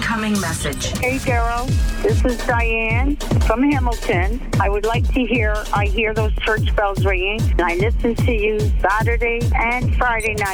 Incoming message. Hey, Daryl. This is Diane from Hamilton. I would like to hear those church bells ringing. And I listen to you Saturday and Friday night.